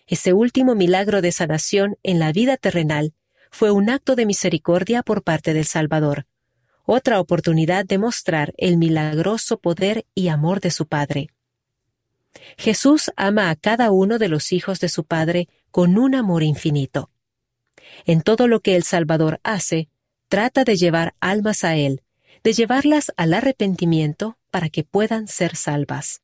Ese último milagro de sanación en la vida terrenal fue un acto de misericordia por parte del Salvador, otra oportunidad de mostrar el milagroso poder y amor de su Padre. Jesús ama a cada uno de los hijos de su Padre con un amor infinito. En todo lo que el Salvador hace, trata de llevar almas a Él, de llevarlas al arrepentimiento para que puedan ser salvas.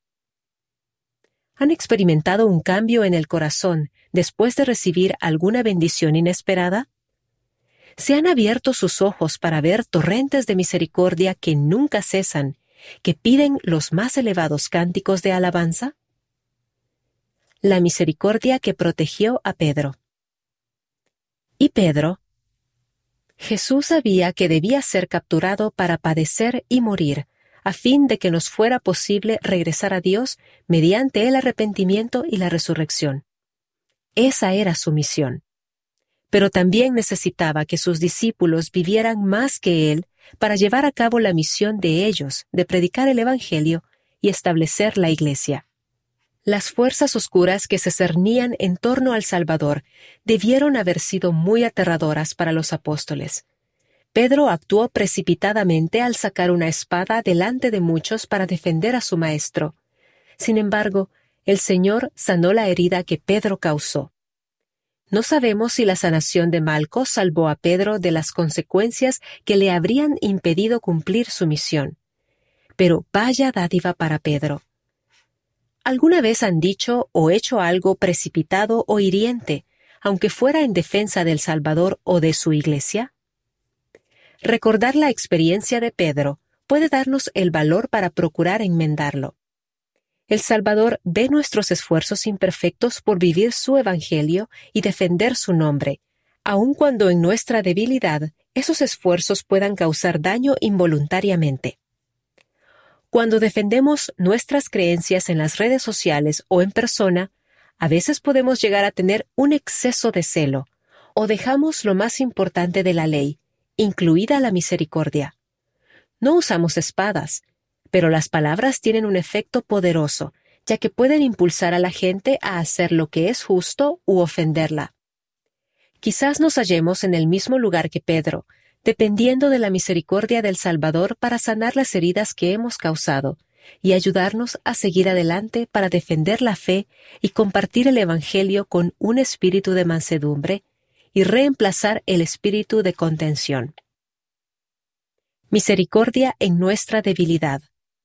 ¿Han experimentado un cambio en el corazón después de recibir alguna bendición inesperada? ¿Se han abierto sus ojos para ver torrentes de misericordia que nunca cesan, que piden los más elevados cánticos de alabanza? La misericordia que protegió a Pedro. ¿Y Pedro? Jesús sabía que debía ser capturado para padecer y morir, a fin de que nos fuera posible regresar a Dios mediante el arrepentimiento y la resurrección. Esa era su misión. Pero también necesitaba que sus discípulos vivieran más que Él para llevar a cabo la misión de ellos de predicar el Evangelio y establecer la Iglesia. Las fuerzas oscuras que se cernían en torno al Salvador debieron haber sido muy aterradoras para los apóstoles. Pedro actuó precipitadamente al sacar una espada delante de muchos para defender a su maestro. Sin embargo, el Señor sanó la herida que Pedro causó. No sabemos si la sanación de Malco salvó a Pedro de las consecuencias que le habrían impedido cumplir su misión. Pero vaya dádiva para Pedro. ¿Alguna vez han dicho o hecho algo precipitado o hiriente, aunque fuera en defensa del Salvador o de su Iglesia? Recordar la experiencia de Pedro puede darnos el valor para procurar enmendarlo. El Salvador ve nuestros esfuerzos imperfectos por vivir su Evangelio y defender su nombre, aun cuando en nuestra debilidad esos esfuerzos puedan causar daño involuntariamente. Cuando defendemos nuestras creencias en las redes sociales o en persona, a veces podemos llegar a tener un exceso de celo, o dejamos lo más importante de la ley, incluida la misericordia. No usamos espadas, pero las palabras tienen un efecto poderoso, ya que pueden impulsar a la gente a hacer lo que es justo u ofenderla. Quizás nos hallemos en el mismo lugar que Pedro, dependiendo de la misericordia del Salvador para sanar las heridas que hemos causado y ayudarnos a seguir adelante para defender la fe y compartir el Evangelio con un espíritu de mansedumbre y reemplazar el espíritu de contención. Misericordia en nuestra debilidad.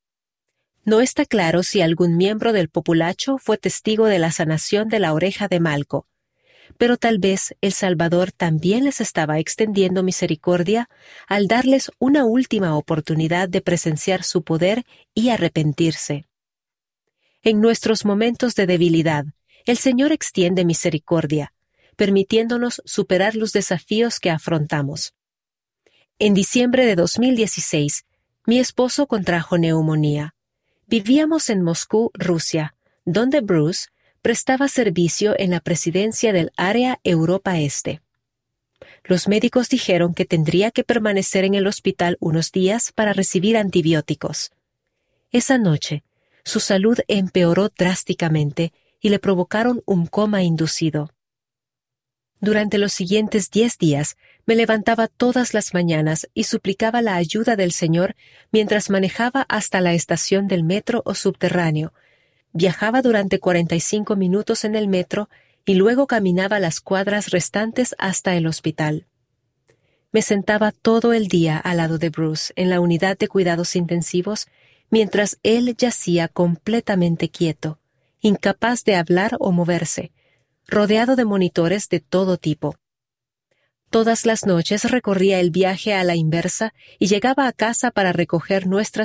No está claro si algún miembro del populacho fue testigo de la sanación de la oreja de Malco, pero tal vez el Salvador también les estaba extendiendo misericordia al darles una última oportunidad de presenciar su poder y arrepentirse. En nuestros momentos de debilidad, el Señor extiende misericordia, permitiéndonos superar los desafíos que afrontamos. En diciembre de 2016, mi esposo contrajo neumonía. Vivíamos en Moscú, Rusia, donde Bruce prestaba servicio en la presidencia del área Europa Este. Los médicos dijeron que tendría que permanecer en el hospital unos días para recibir antibióticos. Esa noche, su salud empeoró drásticamente y le provocaron un coma inducido. Durante los siguientes 10 días, me levantaba todas las mañanas y suplicaba la ayuda del Señor mientras manejaba hasta la estación del metro o subterráneo. Viajaba durante 45 minutos en el metro y luego caminaba las cuadras restantes hasta el hospital. Me sentaba todo el día al lado de Bruce en la unidad de cuidados intensivos mientras él yacía completamente quieto, incapaz de hablar o moverse, rodeado de monitores de todo tipo. Todas las noches recorría el viaje a la inversa y llegaba a casa para recoger nuestras